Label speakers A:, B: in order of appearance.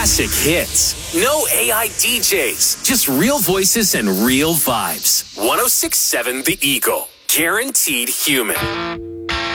A: classic hits. No AI DJs, just real voices and real vibes. 106.7 The Eagle. Guaranteed human.